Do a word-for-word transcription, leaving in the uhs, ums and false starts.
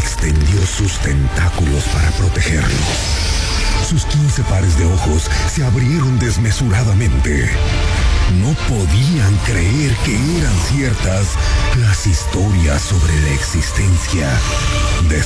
extendió sus tentáculos para protegerlos. Sus quince pares de ojos se abrieron desmesuradamente. No podían creer que eran ciertas las historias sobre la existencia de